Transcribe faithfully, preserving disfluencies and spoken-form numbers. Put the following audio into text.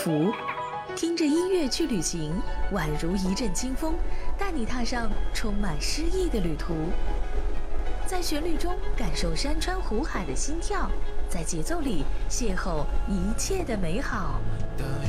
福。听着音乐去旅行，宛如一阵清风，带你踏上充满诗意的旅途。在旋律中感受山川湖海的心跳，在节奏里邂逅一切的美好。 的